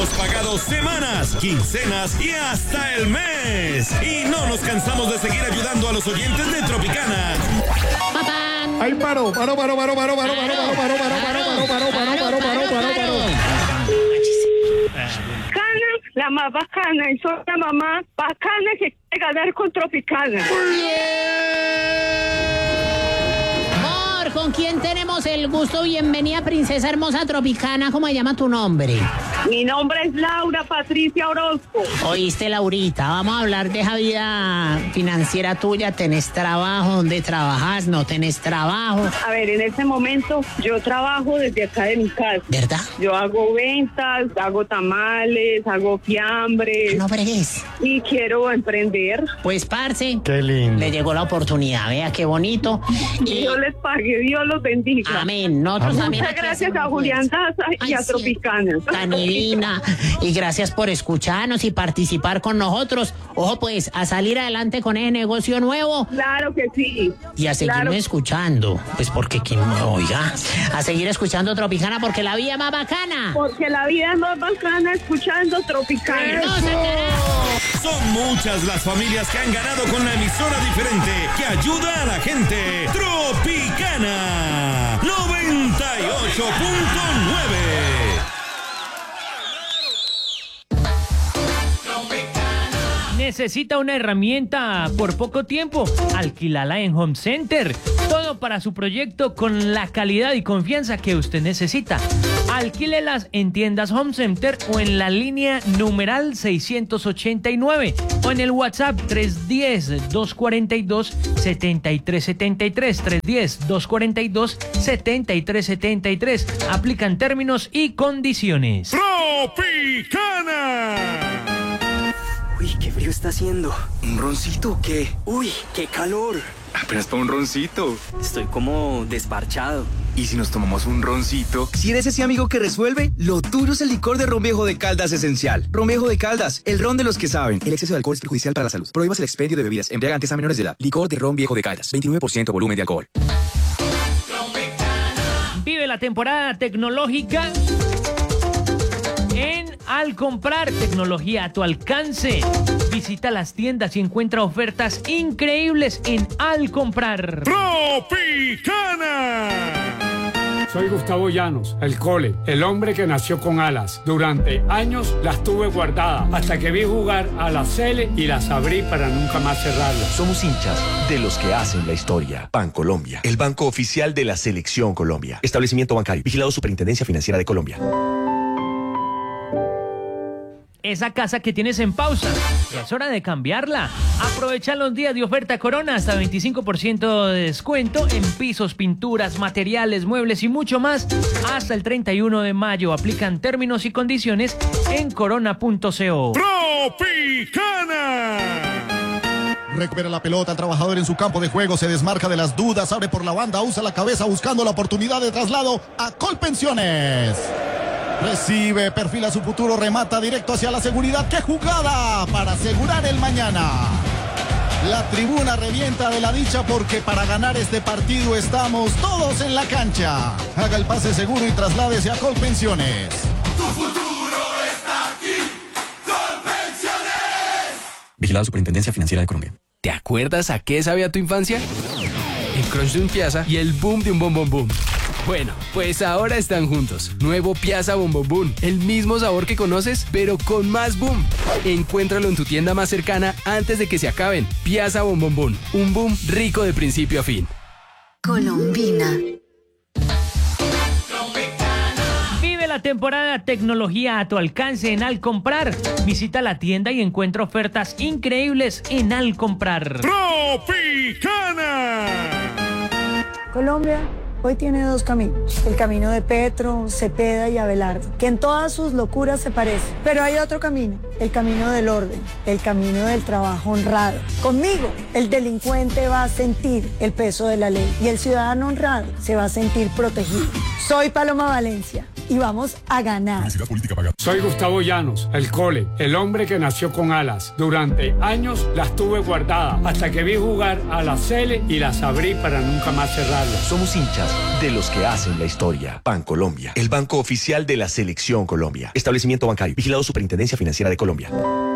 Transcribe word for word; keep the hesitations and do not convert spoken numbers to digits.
hemos pagado semanas, quincenas y hasta el mes. Y no nos cansamos de seguir ayudando a los oyentes de Tropicana. ¡Ay, paro, paro, paro, paro, paro, paro, paro, paro, paro, paro, paro, paro, paro, paro, paro, paro, paro. Cana, la más bacana, y soy la mamá bacana que quiere ganar con Tropicana. Amor, ¿con quién tenemos el gusto? Bienvenida, princesa hermosa Tropicana. ¿Cómo se llama tu nombre? Mi nombre es Laura Patricia Orozco. Oíste, Laurita, vamos a hablar de esa vida financiera tuya. ¿Tenés trabajo? ¿Dónde trabajas? ¿No tenés trabajo? A ver, en este momento yo trabajo desde acá de mi casa. ¿Verdad? Yo hago ventas, hago tamales, hago fiambres. No fregues. Y quiero emprender. Pues, parce, Qué lindo. le llegó la oportunidad. Vea qué bonito. Y Dios les pague, Dios los bendiga. amén. Nosotros Amén. también. Muchas gracias a Julián Daza y Ay, a sí. Tropicana. Tan divina. Y gracias por escucharnos y participar con nosotros. Ojo, pues, a salir adelante con ese negocio nuevo Claro que sí. y a seguirme Claro. escuchando. Pues porque quien me oiga. A seguir escuchando Tropicana porque la vida es más bacana. Porque la vida es más bacana escuchando Tropicana. ¡No, carajo! Son muchas las familias que han ganado con la emisora diferente que ayuda a la gente. Tropicana noventa y ocho punto nueve. ¿Necesita una herramienta por poco tiempo? Alquílala en Home Center. Todo para su proyecto con la calidad y confianza que usted necesita. Alquílelas en tiendas Home Center o en la línea numeral seiscientos ochenta y nueve o en el WhatsApp tres uno cero, dos cuatro dos, siete tres siete tres, tres uno cero, dos cuatro dos, siete tres siete tres. Aplican términos y condiciones. Tropicana. Uy, qué frío está haciendo. ¿Un roncito o qué? Uy, qué calor. Apenas para un roncito. Estoy como desparchado. ¿Y si nos tomamos un roncito? Si eres ese amigo que resuelve, lo tuyo es el licor de Ron Viejo de Caldas Esencial. Ron Viejo de Caldas, el ron de los que saben. El exceso de alcohol es perjudicial para la salud. Prohíbas el expendio de bebidas embriagantes a menores de edad. Licor de Ron Viejo de Caldas, veintinueve por ciento volumen de alcohol. Vive la temporada tecnológica en Al Comprar, tecnología a tu alcance. Visita las tiendas y encuentra ofertas increíbles en Al Comprar. Tropicana. Soy Gustavo Llanos, el Cole, el hombre que nació con alas. Durante años las tuve guardadas hasta que vi jugar a la Cele y las abrí para nunca más cerrarlas. Somos hinchas de los que hacen la historia. Bancolombia, el banco oficial de la Selección Colombia. Establecimiento bancario, vigilado Superintendencia Financiera de Colombia. Esa casa que tienes en pausa, ya es hora de cambiarla. Aprovecha los días de oferta Corona hasta veinticinco por ciento de descuento en pisos, pinturas, materiales, muebles y mucho más hasta el treinta y uno de mayo. Aplican términos y condiciones en corona punto co. Tropicana. Recupera la pelota, el trabajador en su campo de juego, se desmarca de las dudas, abre por la banda, usa la cabeza buscando la oportunidad de traslado a Colpensiones. Recibe, perfila su futuro, remata directo hacia la seguridad. ¡Qué jugada para asegurar el mañana! La tribuna revienta de la dicha porque para ganar este partido estamos todos en la cancha. Haga el pase seguro y trasládese a Colpensiones. Tu futuro está aquí. Colpensiones. Vigilado Superintendencia Financiera de Colombia. ¿Te acuerdas a qué sabía tu infancia? El crunch de un Piazza y el boom de un Bom Bom Boom. Bueno, pues ahora están juntos. Nuevo Piazza Bom Bom Boom. El mismo sabor que conoces, pero con más boom. Encuéntralo en tu tienda más cercana antes de que se acaben. Piazza Bom Bom Boom. Un boom rico de principio a fin. Colombina. Vive la temporada tecnología a tu alcance en Al Comprar. Visita la tienda y encuentra ofertas increíbles en Al Comprar. Tropicana. Colombia hoy tiene dos caminos, el camino de Petro, Cepeda y Abelardo, que en todas sus locuras se parecen. Pero hay otro camino, el camino del orden, el camino del trabajo honrado. Conmigo, el delincuente va a sentir el peso de la ley y el ciudadano honrado se va a sentir protegido. Soy Paloma Valencia y vamos a ganar. Soy Gustavo Llanos, el Cole, el hombre que nació con alas. Durante años las tuve guardadas hasta que vi jugar a la Cele y las abrí para nunca más cerrarlas. Somos hinchas de los que hacen la historia. Bancolombia, el banco oficial de la Selección Colombia. Establecimiento bancario. Vigilado Superintendencia Financiera de Colombia.